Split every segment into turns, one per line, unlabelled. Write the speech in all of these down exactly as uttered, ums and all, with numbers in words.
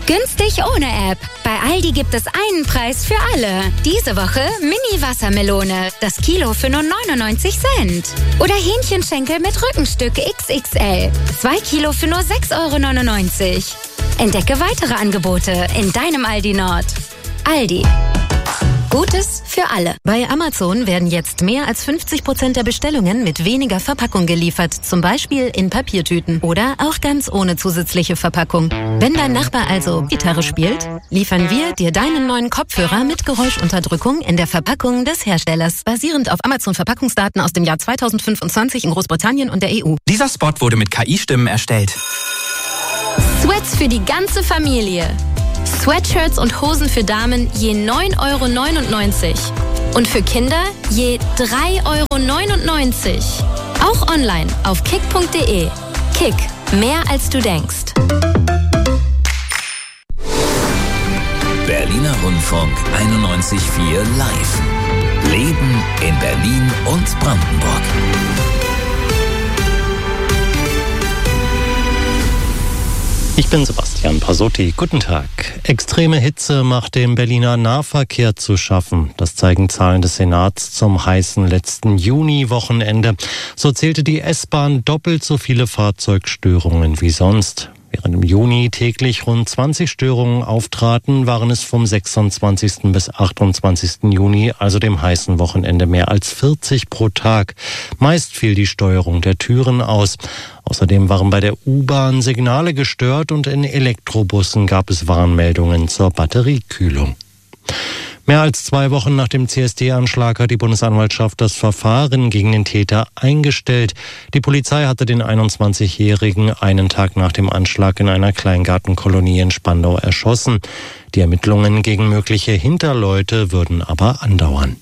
Günstig ohne App. Bei Aldi gibt es einen Preis für alle. Diese Woche Mini-Wassermelone. Das Kilo für nur neunundneunzig Cent. Oder Hähnchenschenkel mit Rückenstück X X L. Zwei Kilo für nur sechs Euro neunundneunzig. Entdecke weitere Angebote in deinem Aldi Nord. Aldi. Gutes für alle. Bei Amazon werden jetzt mehr als fünfzig Prozent der Bestellungen mit weniger Verpackung geliefert. Zum Beispiel in Papiertüten oder auch ganz ohne zusätzliche Verpackung. Wenn dein Nachbar also Gitarre spielt, liefern wir dir deinen neuen Kopfhörer mit Geräuschunterdrückung in der Verpackung des Herstellers. Basierend auf Amazon-Verpackungsdaten aus dem Jahr zweitausendfünfundzwanzig in Großbritannien und der E U.
Dieser Spot wurde mit K I-Stimmen erstellt.
Sweats für die ganze Familie. Sweatshirts und Hosen für Damen je neun Euro neunundneunzig. Und für Kinder je drei Euro neunundneunzig. Auch online auf kick punkt de. Kick, mehr als du denkst.
Berliner Rundfunk einundneunzig Komma vier live. Leben in Berlin und Brandenburg.
Ich bin Sebastian Pasotti. Guten Tag. Extreme Hitze macht dem Berliner Nahverkehr zu schaffen. Das zeigen Zahlen des Senats zum heißen letzten Juni-Wochenende. So zählte die S-Bahn doppelt so viele Fahrzeugstörungen wie sonst. Während im Juni täglich rund zwanzig Störungen auftraten, waren es vom sechsundzwanzigsten bis achtundzwanzigsten Juni, also dem heißen Wochenende, mehr als vierzig pro Tag. Meist fiel die Steuerung der Türen aus. Außerdem waren bei der U-Bahn Signale gestört und in Elektrobussen gab es Warnmeldungen zur Batteriekühlung. Mehr als zwei Wochen nach dem C S D-Anschlag hat die Bundesanwaltschaft das Verfahren gegen den Täter eingestellt. Die Polizei hatte den einundzwanzigjährigen einen Tag nach dem Anschlag in einer Kleingartenkolonie in Spandau erschossen. Die Ermittlungen gegen mögliche Hinterleute würden aber andauern.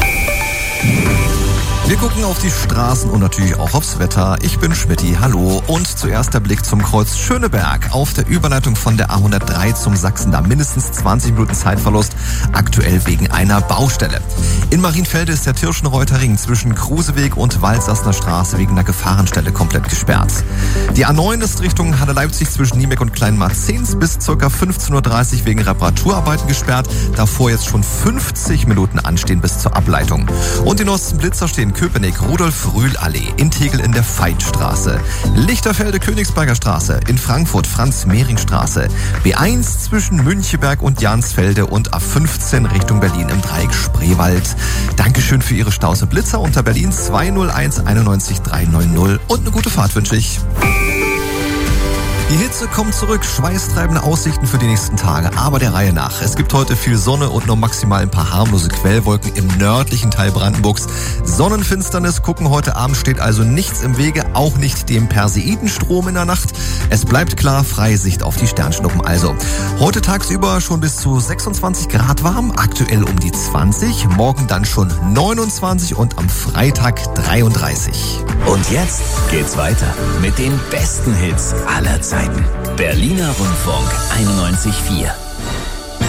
Wir gucken auf die Straßen und natürlich auch aufs Wetter. Ich bin Schmitty, hallo. Und zuerst der Blick zum Kreuz Schöneberg. Auf der Überleitung von der A hundertdrei zum Sachsen, mindestens zwanzig Minuten Zeitverlust, aktuell wegen einer Baustelle. In Marienfelde ist der Tirschenreuther Ring zwischen Kruseweg und Waldsassener Straße wegen einer Gefahrenstelle komplett gesperrt. Die A neun ist Richtung Halle-Leipzig zwischen Niemeck und Kleinmarzens bis ca. fünfzehn Uhr dreißig wegen Reparaturarbeiten gesperrt. Davor jetzt schon fünfzig Minuten anstehen bis zur Ableitung. Und die neuesten Blitzer stehen Köpenick, Rudolf-Rühl-Allee, in Tegel in der Veitstraße, Lichterfelde, Königsberger Straße, in Frankfurt, Franz-Mehring-Straße, B eins zwischen Müncheberg und Jansfelde und A fünfzehn Richtung Berlin im Dreieck Spreewald. Dankeschön für Ihre Staus und Blitzer unter Berlin zwei null eins einundneunzig dreihundertneunzig und eine gute Fahrt wünsche ich. Die Hitze kommt zurück, schweißtreibende Aussichten für die nächsten Tage, aber der Reihe nach. Es gibt heute viel Sonne und nur maximal ein paar harmlose Quellwolken im nördlichen Teil Brandenburgs. Sonnenfinsternis gucken heute Abend, steht also nichts im Wege, auch nicht dem Perseidenstrom in der Nacht. Es bleibt klar, freie Sicht auf die Sternschnuppen also. Heute tagsüber schon bis zu sechsundzwanzig Grad warm, aktuell um die zwanzig, morgen dann schon neunundzwanzig und am Freitag dreiunddreißig.
Und jetzt geht's weiter mit den besten Hits aller Zeiten. Berliner Rundfunk einundneunzig Komma vier.